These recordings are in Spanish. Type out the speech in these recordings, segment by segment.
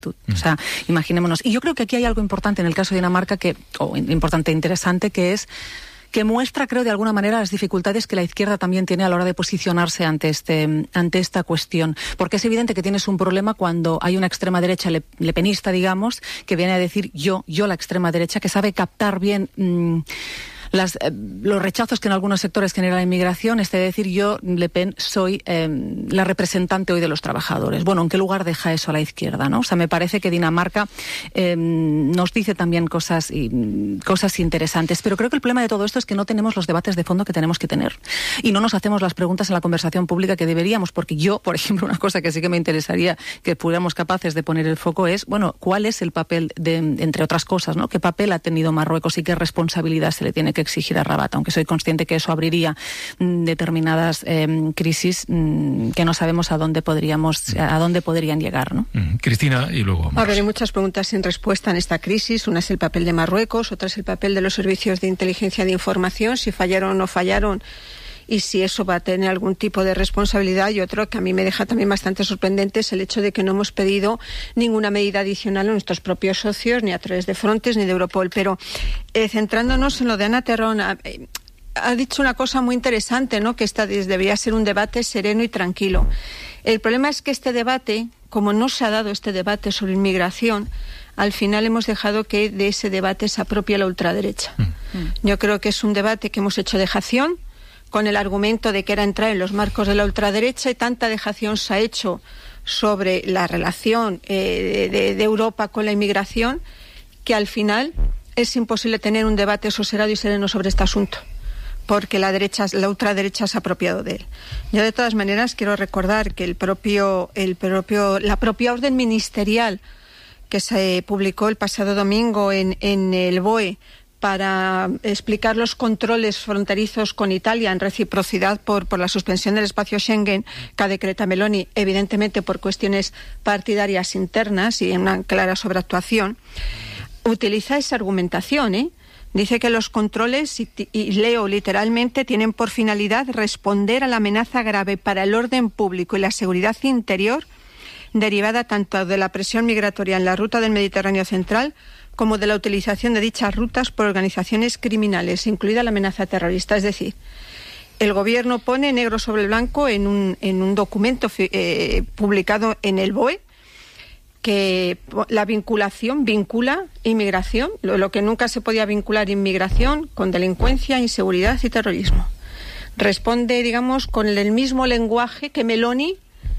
O sea, imaginémonos. Y yo creo que aquí hay algo importante en el caso de Dinamarca, importante e interesante, que es que muestra, creo, de alguna manera las dificultades que la izquierda también tiene a la hora de posicionarse ante esta cuestión. Porque es evidente que tienes un problema cuando hay una extrema derecha lepenista, digamos, que viene a decir yo la extrema derecha, que sabe captar bien los rechazos que en algunos sectores genera la inmigración, es decir, yo, Le Pen, soy la representante hoy de los trabajadores. Bueno, ¿en qué lugar deja eso a la izquierda, no? O sea, me parece que Dinamarca nos dice también cosas interesantes, pero creo que el problema de todo esto es que no tenemos los debates de fondo que tenemos que tener y no nos hacemos las preguntas en la conversación pública que deberíamos, porque yo, por ejemplo, una cosa que sí que me interesaría que fuéramos capaces de poner el foco es, bueno, ¿cuál es el papel entre otras cosas, ¿no? ¿Qué papel ha tenido Marruecos y qué responsabilidad se le tiene que exigir a Rabat? Aunque soy consciente que eso abriría determinadas crisis que no sabemos a dónde podrían llegar, ¿no? Cristina, y luego vamos. A ver, hay muchas preguntas sin respuesta en esta crisis. Una es el papel de Marruecos, otra es el papel de los servicios de inteligencia de información, si fallaron o no fallaron, y si eso va a tener algún tipo de responsabilidad. Y otro que a mí me deja también bastante sorprendente es el hecho de que no hemos pedido ninguna medida adicional a nuestros propios socios, ni a través de Frontex ni de Europol. Pero centrándonos en lo de Ana Terrón, ha dicho una cosa muy interesante, ¿no? Que debería ser un debate sereno y tranquilo. El problema es que este debate, como no se ha dado este debate sobre inmigración, al final hemos dejado que de ese debate se apropie la ultraderecha. Yo creo que es un debate que hemos hecho dejación, con el argumento de que era entrar en los marcos de la ultraderecha, y tanta dejación se ha hecho sobre la relación de Europa con la inmigración, que al final es imposible tener un debate sosegado y sereno sobre este asunto, porque la ultraderecha se ha apropiado de él. Yo, de todas maneras, quiero recordar que la propia orden ministerial que se publicó el pasado domingo en el BOE para explicar los controles fronterizos con Italia en reciprocidad por la suspensión del espacio Schengen que decreta Meloni, evidentemente por cuestiones partidarias internas y en una clara sobreactuación, utiliza esa argumentación, Dice que los controles, y leo literalmente, tienen por finalidad responder a la amenaza grave para el orden público y la seguridad interior derivada tanto de la presión migratoria en la ruta del Mediterráneo central como de la utilización de dichas rutas por organizaciones criminales, incluida la amenaza terrorista. Es decir, el Gobierno pone negro sobre blanco en un documento publicado en el BOE que la vinculación vincula inmigración, lo que nunca se podía vincular inmigración con delincuencia, inseguridad y terrorismo. Responde, digamos, con el mismo lenguaje que Meloni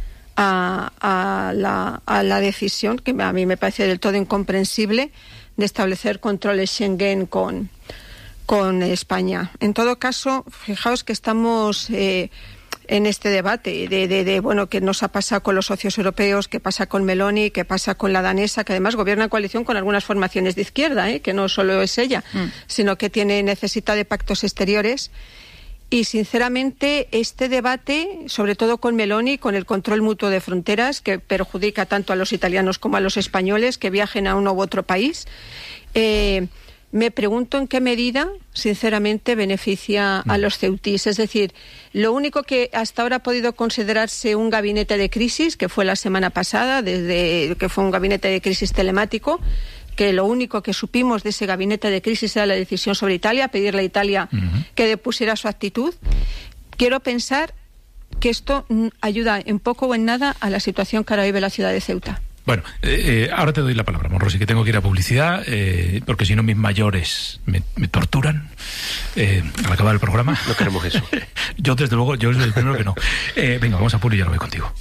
a la decisión, que a mí me parece del todo incomprensible, de establecer controles Schengen con España. En todo caso, fijaos que estamos en este debate de bueno, qué nos ha pasado con los socios europeos, qué pasa con Meloni, qué pasa con la danesa, que además gobierna en coalición con algunas formaciones de izquierda, que no solo es ella, sino que necesita de pactos exteriores. Y sinceramente este debate, sobre todo con Meloni, con el control mutuo de fronteras, que perjudica tanto a los italianos como a los españoles que viajen a uno u otro país, me pregunto en qué medida, sinceramente, beneficia a los ceutís. Es decir, lo único que hasta ahora ha podido considerarse un gabinete de crisis, que fue la semana pasada, desde que fue un gabinete de crisis telemático, que lo único que supimos de ese gabinete de crisis era la decisión sobre Italia, pedirle a Italia que depusiera su actitud. Quiero pensar que esto ayuda en poco o en nada a la situación que ahora vive la ciudad de Ceuta. Bueno, ahora te doy la palabra, Monrosi, que tengo que ir a publicidad, porque si no mis mayores me torturan al acabar el programa. No queremos eso. Yo, desde luego, yo soy el primero que no. Venga, vamos a Puri y ya lo voy contigo.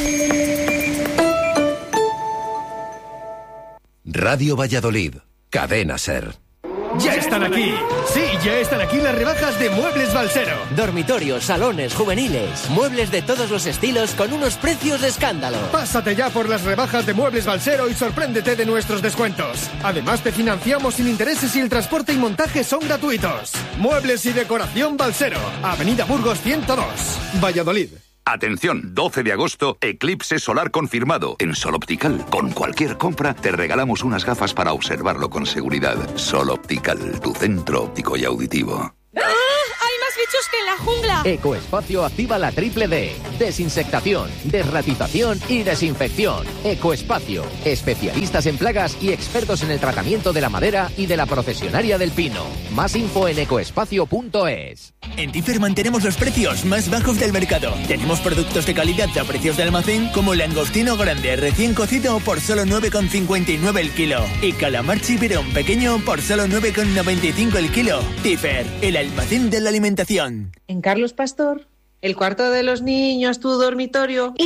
Radio Valladolid, Cadena SER. ¡Ya están aquí! Sí, ya están aquí las rebajas de Muebles Balsero. Dormitorios, salones, juveniles, muebles de todos los estilos con unos precios de escándalo. Pásate ya por las rebajas de Muebles Balsero y sorpréndete de nuestros descuentos. Además te financiamos sin intereses y el transporte y montaje son gratuitos. Muebles y decoración Balsero, Avenida Burgos 102, Valladolid. Atención, 12 de agosto, eclipse solar confirmado. En Sol Optical, con cualquier compra, te regalamos unas gafas para observarlo con seguridad. Sol Optical, tu centro óptico y auditivo. ¡Ah! ¡Hay más bichos bosque en la jungla. Ecoespacio activa la triple D. Desinsectación, desratización y desinfección. Ecoespacio. Especialistas en plagas y expertos en el tratamiento de la madera y de la procesionaria del pino. Más info en ecoespacio.es. En Tifer mantenemos los precios más bajos del mercado. Tenemos productos de calidad a precios de almacén como langostino grande recién cocido por solo 9,59 el kilo y calamar chipirón pequeño por solo 9,95 el kilo. Tifer, el almacén de la alimentación. En Carlos Pastor, el cuarto de los niños, tu dormitorio.